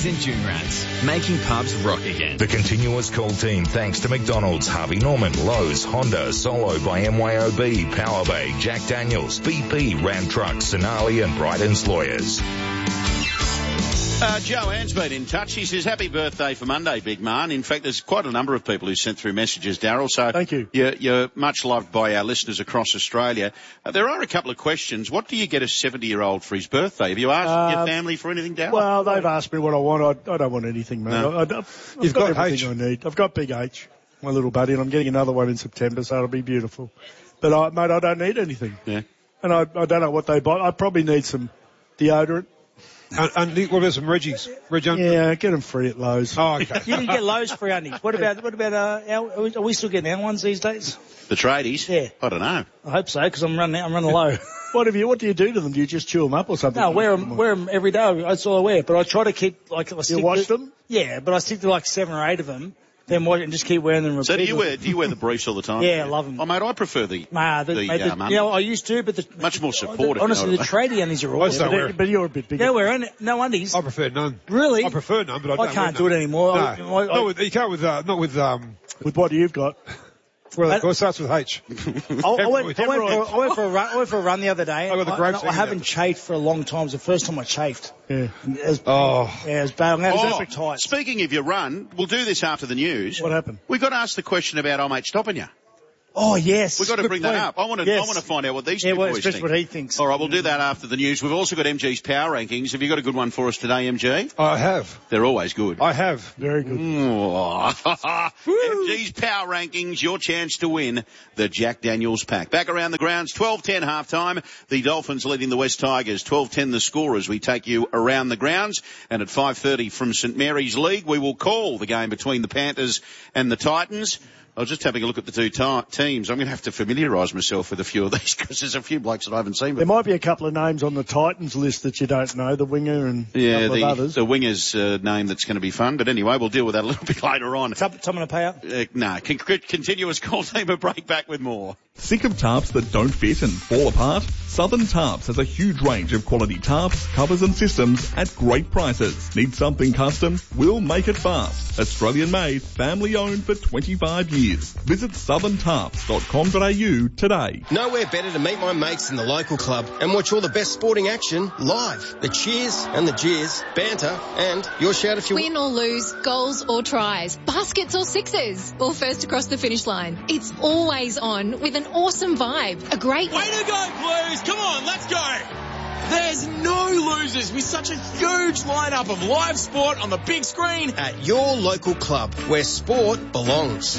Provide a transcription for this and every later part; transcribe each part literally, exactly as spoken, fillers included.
Reds and June Rats, making pubs rock again. The continuous call team thanks to McDonald's, Harvey Norman, Lowe's, Honda, Solo by M Y O B, Power Bay, Jack Daniels, B P, Ram Trucks, Sonali and Bryden's Lawyers. Uh, Joanne's been in touch. She says, happy birthday for Monday, big man. In fact, there's quite a number of people who sent through messages, Daryl. So thank you. You're, you're much loved by our listeners across Australia. Uh, there are a couple of questions. What do you get a seventy-year-old for his birthday? Have you asked uh, your family for anything, Daryl? Well, they've asked me what I want. I, I don't want anything, mate. No. I, I, I've You've got, got everything H. I need. I've got Big H, my little buddy, and I'm getting another one in September, so it'll be beautiful. But, I, mate, I don't need anything. Yeah. And I, I don't know what they buy. I probably need some deodorant. And, and what about some Reggie's? Reggie? Yeah, get them free at Lowe's. Oh, okay. You can get Lowe's free undies. What about, what about, uh, our, are we still getting our ones these days? The tradies? Yeah. I don't know. I hope so, because I'm running, I'm running low. What have you, what do you do to them? Do you just chew them up or something? No, wear them, wear them every day. That's all I wear. But I try to keep, like, I stick You wash to, them? Yeah, but I stick to like seven or eight of them. Then watch and just keep wearing them. So do you wear, do you wear the briefs all the time? Yeah, I love them. Oh, mate, I prefer the, Nah, the, the, mate, the um, you know, I used to, but the... much more supportive. Honestly, you the know tradie undies are I awesome. don't wear But, but you're a bit bigger. Yeah, wear un- no undies. I prefer none. Really? I prefer none, but I don't I can't do wear it anymore. No, I, I, I, not with, you can't with, uh, not with, um, With what you've got. well, I- it starts with H. I, I, went, I, went for, I went for a run. I went for a run the other day. I got the and grapes I, I hanging haven't out. chafed for a long time. It's the first time I chafed. Yeah. It was, Oh. yeah, it was bad. I'm going to have Oh, to tight. speaking of your run, we'll do this after the news. What happened? We've got to ask the question about old mate stopping you. Oh yes. We've got to Good bring point. that up. I want to, Yes. I want to find out what these Yeah, two well, boys especially think. what he thinks. All right, we'll do that after the news. We've also got M G's Power Rankings. Have you got a good one for us today, M G? I have. They're always good. I have. Very good. M G's Power Rankings, your chance to win the Jack Daniels pack. Back around the grounds, twelve ten half time. The Dolphins leading the West Tigers, twelve ten the score as we take you around the grounds. And at five thirty from St Mary's League, we will call the game between the Panthers and the Titans. I was just having a look at the two ta- teams. I'm going to have to familiarise myself with a few of these because there's a few blokes that I haven't seen There before. might be a couple of names on the Titans list that you don't know, the winger and a Yeah, couple the, of others. the winger's uh, name that's going to be fun. But anyway, we'll deal with that a little bit later on. Top, top and a payout. Uh, no, con- continuous call team a break back with more. Sick of tarps that don't fit and fall apart? Southern Tarps has a huge range of quality tarps, covers and systems at great prices. Need something custom? We'll make it fast. Australian made, family owned for twenty-five years. Visit southern tarps dot com dot a u today. Nowhere better to meet my mates than the local club and watch all the best sporting action live. The cheers and the jeers, banter and your shout if you Win or lose, goals or tries, baskets or sixes, or first across the finish line. It's always on with an awesome vibe. A great... Way to go, Blues! Come on, let's go! There's no losers with such a huge lineup of live sport on the big screen at your local club where sport belongs.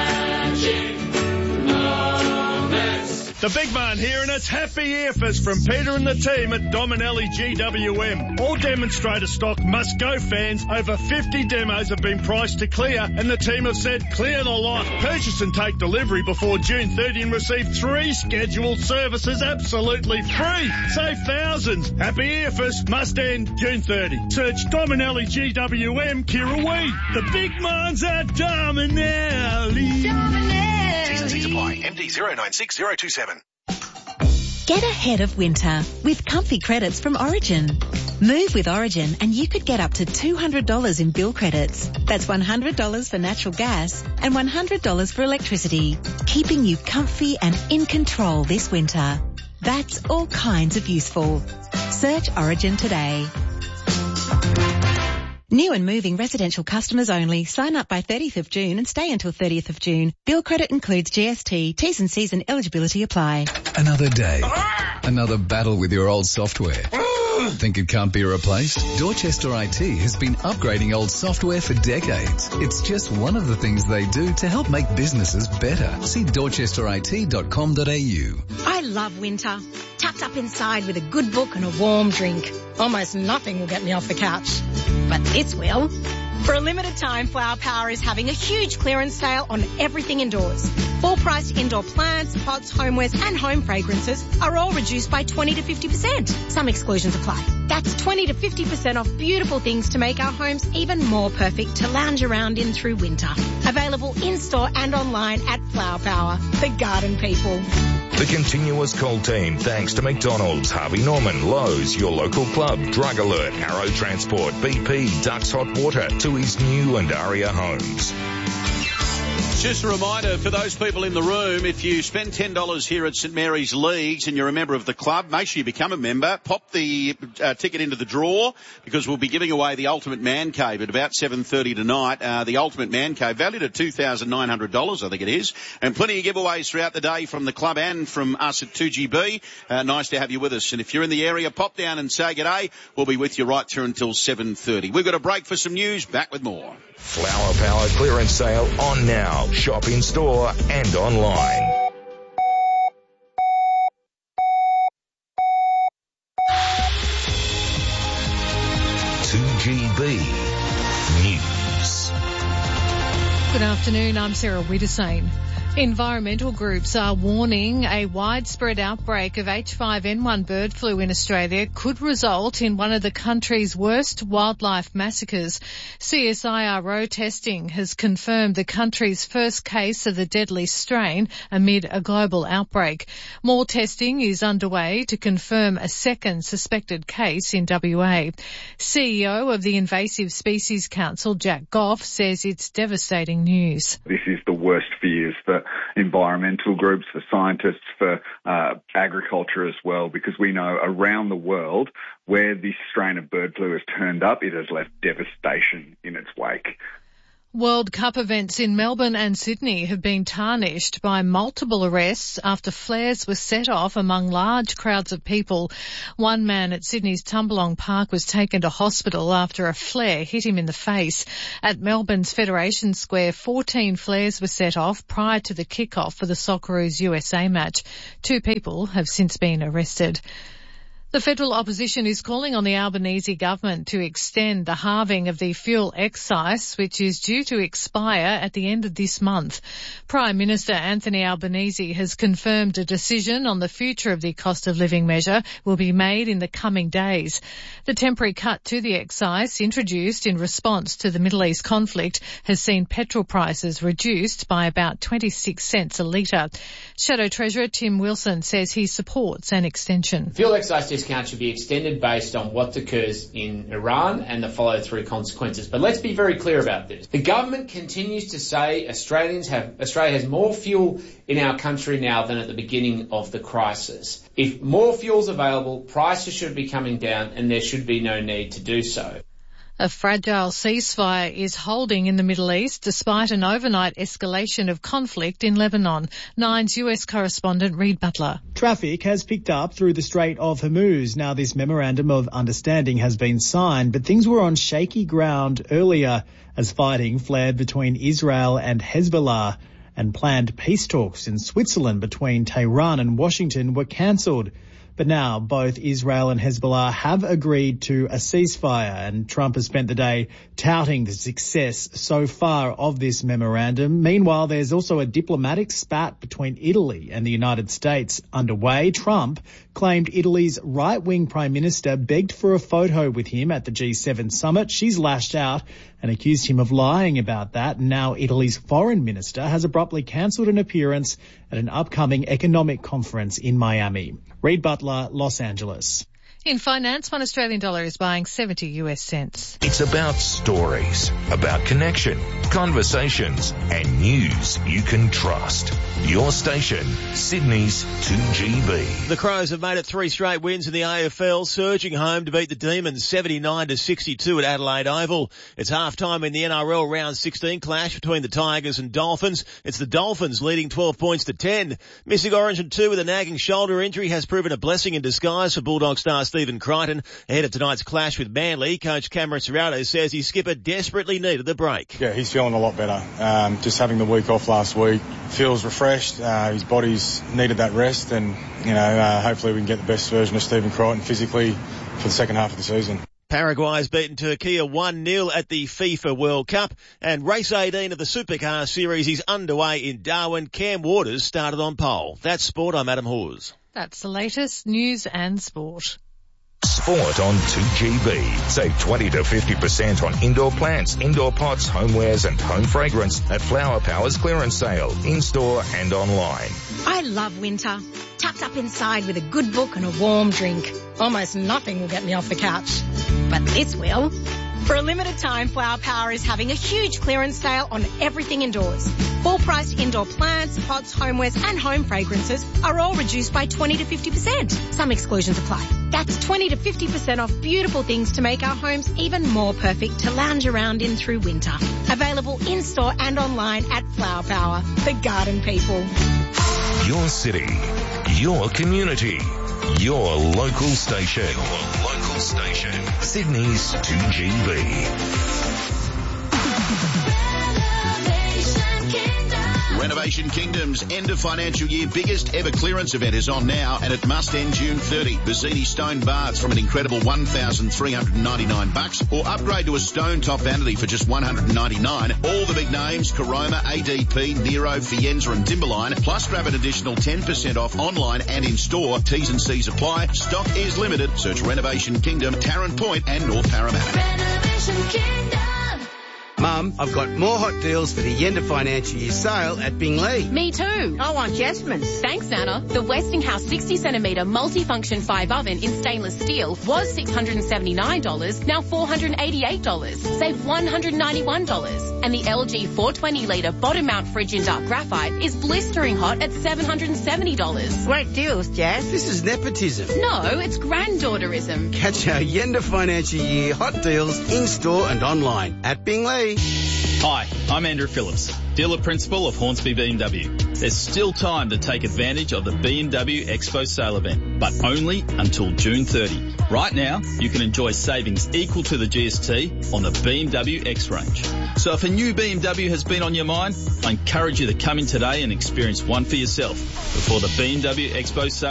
The big man here, and it's happy earfers from Peter and the team at Dominelli G W M. All demonstrator stock must go fans. Over fifty demos have been priced to clear, and the team have said clear the lot. Purchase and take delivery before June thirtieth and receive three scheduled services absolutely free. Save thousands. Happy earfers must end June thirtieth. Search Dominelli G W M Kirrawee. The big man's at Dominelli. Dominelli. T's and C's apply. M D zero nine six zero two seven. Get ahead of winter with comfy credits from Origin. Move with Origin and you could get up to two hundred dollars in bill credits. That's one hundred dollars for natural gas and one hundred dollars for electricity, keeping you comfy and in control this winter. That's all kinds of useful. Search Origin today. New and moving residential customers only. Sign up by thirtieth of June and stay until thirtieth of June. Bill credit includes G S T. T's and C's and eligibility apply. Another day. Another battle with your old software. Think it can't be replaced? Dorchester I T has been upgrading old software for decades. It's just one of the things they do to help make businesses better. See dorchester I T dot com dot a u. I love winter. Tucked up inside with a good book and a warm drink. Almost nothing will get me off the couch. But this will. For a limited time, Flower Power is having a huge clearance sale on everything indoors. Full-priced indoor plants, pots, homewares and home fragrances are all reduced by twenty to fifty percent. Some exclusions apply. That's twenty to fifty percent off beautiful things to make our homes even more perfect to lounge around in through winter. Available in-store and online at Flower Power, the garden people. The continuous call team, thanks to McDonald's, Harvey Norman, Lowe's, your local club, Drug Alert, Arrow Transport, B P, Ducks Hot Water, to his new and Aria homes. Just a reminder for those people in the room, if you spend ten dollars here at St Mary's Leagues and you're a member of the club, make sure you become a member. Pop the uh, ticket into the draw, because we'll be giving away the Ultimate Man Cave at about seven thirty tonight. Uh, the Ultimate Man Cave, valued at two thousand nine hundred dollars, I think it is. And plenty of giveaways throughout the day from the club and from us at two G B. Uh, nice to have you with us. And if you're in the area, pop down and say g'day. We'll be with you right through until seven thirty. We've got a break for some news. Back with more. Flower Power clearance sale on now. Shop in store and online. two G B News. Good afternoon, I'm Sarah Widdesane. Environmental groups are warning a widespread outbreak of H five N one bird flu in Australia could result in one of the country's worst wildlife massacres. C S I R O testing has confirmed the country's first case of the deadly strain amid a global outbreak. More testing is underway to confirm a second suspected case in W A. C E O of the Invasive Species Council, Jack Goff, says it's devastating news. This is the worst fears for environmental groups, for scientists, for uh, agriculture as well, because we know around the world where this strain of bird flu has turned up, it has left devastation in its wake. World Cup events in Melbourne and Sydney have been tarnished by multiple arrests after flares were set off among large crowds of people. One man at Sydney's Tumbalong Park was taken to hospital after a flare hit him in the face. At Melbourne's Federation Square, fourteen flares were set off prior to the kick-off for the Socceroos U S A match. Two people have since been arrested. The federal opposition is calling on the Albanese government to extend the halving of the fuel excise, which is due to expire at the end of this month. Prime Minister Anthony Albanese has confirmed a decision on the future of the cost of living measure will be made in the coming days. The temporary cut to the excise, introduced in response to the Middle East conflict, has seen petrol prices reduced by about twenty-six cents a litre. Shadow Treasurer Tim Wilson says he supports an extension. Fuel excise discount should be extended based on what occurs in Iran and the follow-through consequences. But let's be very clear about this. The government continues to say Australians have Australia has more fuel in our country now than at the beginning of the crisis. If more fuel is available, prices should be coming down and there should be no need to do so. A fragile ceasefire is holding in the Middle East despite an overnight escalation of conflict in Lebanon. Nine's U S correspondent Reid Butler. Traffic has picked up through the Strait of Hormuz. Now this memorandum of understanding has been signed, but things were on shaky ground earlier as fighting flared between Israel and Hezbollah, and planned peace talks in Switzerland between Tehran and Washington were cancelled. But now both Israel and Hezbollah have agreed to a ceasefire, and Trump has spent the day touting the success so far of this memorandum. Meanwhile, there's also a diplomatic spat between Italy and the United States underway. Trump claimed Italy's right-wing prime minister begged for a photo with him at the G seven summit. She's lashed out and accused him of lying about that. Now Italy's foreign minister has abruptly cancelled an appearance at an upcoming economic conference in Miami. Reid Butler, Los Angeles. In finance, one Australian dollar is buying seventy U S cents. It's about stories, about connection, conversations, and news you can trust. Your station, Sydney's two G B. The Crows have made it three straight wins in the A F L, surging home to beat the Demons seventy-nine to sixty-two at Adelaide Oval. It's half-time in the N R L round sixteen clash between the Tigers and Dolphins. It's the Dolphins leading twelve points to ten. Missing Origin two with a nagging shoulder injury has proven a blessing in disguise for Bulldog star Stephen Crichton. Ahead of tonight's clash with Manly, coach Cameron Serrato says his skipper desperately needed the break. Yeah, he's feeling a lot better. Um, just having the week off last week, feels refreshed. Uh, his body's needed that rest, and you know, uh, hopefully we can get the best version of Stephen Crichton physically for the second half of the season. Paraguay's beaten Turkey one nil at the FIFA World Cup, and race eighteen of the Supercar Series is underway in Darwin. Cam Waters started on pole. That's sport. I'm Adam Hawes. That's the latest news and sport. Sport on two G B. Save twenty to fifty percent on indoor plants, indoor pots, homewares and home fragrance at Flower Power's clearance sale, in-store and online. I love winter. Tucked up inside with a good book and a warm drink. Almost nothing will get me off the couch. But this will. For a limited time, Flower Power is having a huge clearance sale on everything indoors. Full-priced indoor plants, pots, homewares and home fragrances are all reduced by twenty to fifty percent. Some exclusions apply. That's twenty to fifty percent off beautiful things to make our homes even more perfect to lounge around in through winter. Available in-store and online at Flower Power, the garden people. Your city, your community, your local station. Your local station. Sydney's two G B. Renovation Kingdom's end of financial year biggest ever clearance event is on now, and it must end June thirtieth. Bazzini stone baths from an incredible one thousand three hundred ninety-nine bucks, or upgrade to a stone top vanity for just one hundred ninety-nine. All the big names, Caroma, A D P, Nero, Fienza and Timberline, plus grab an additional ten percent off online and in store. T's and C's apply. Stock is limited. Search Renovation Kingdom, Tarrant Point and North Parramatta. Renovation Kingdom. Mum, I've got more hot deals for the end of financial year sale at Binglee. Me too. I want Jasmine's. Thanks, Nana. The Westinghouse sixty centimetre multifunction five oven in stainless steel was six hundred seventy-nine dollars, now four hundred eighty-eight dollars. Save one hundred ninety-one dollars. And the L G four hundred twenty litre bottom mount fridge in dark graphite is blistering hot at seven hundred seventy dollars. Great deals, Jazz. This is nepotism. No, it's granddaughterism. Catch our end of financial year hot deals in store and online at Binglee. Hi, I'm Andrew Phillips, dealer principal of Hornsby B M W. There's still time to take advantage of the B M W Expo sale event, but only until June thirtieth. Right now, you can enjoy savings equal to the G S T on the B M W X range. So if a new B M W has been on your mind, I encourage you to come in today and experience one for yourself before the B M W Expo sale